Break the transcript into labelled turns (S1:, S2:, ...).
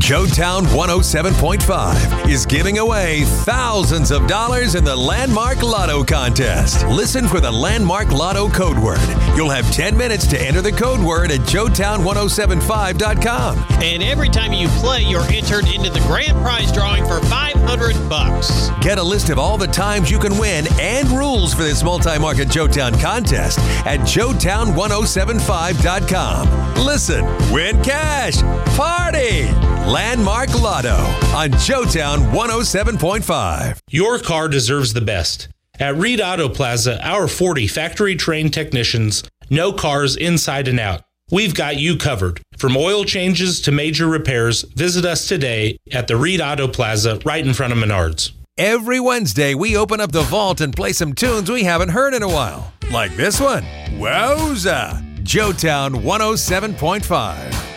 S1: Joetown 107.5 is giving away thousands of dollars in the Landmark Lotto contest. Listen for the Landmark Lotto code word. You'll have 10 minutes to enter the code word at Joetown1075.com.
S2: And every time you play, you're entered into the grand prize drawing for $500.
S1: Get a list of all the times you can win and rules for this multi-market Joetown contest at Joetown1075.com. Listen, win cash, party! Landmark Lotto on Joetown 107.5.
S3: Your car deserves the best. At Reed Auto Plaza, our 40 factory-trained technicians know cars inside and out. We've got you covered. From oil changes to major repairs, visit us today at the Reed Auto Plaza right in front of Menards.
S1: Every Wednesday, we open up the vault and play some tunes we haven't heard in a while. Like this one. Wowza! Joetown 107.5.